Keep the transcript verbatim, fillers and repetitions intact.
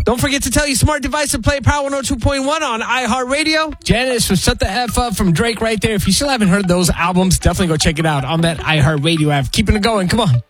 Don't forget to tell your smart device to play Power one oh two point one on iHeartRadio. Janice was Shut the F Up from Drake right there. If you still haven't heard those albums, definitely go check it out on that iHeartRadio app. Keeping it going. Come on.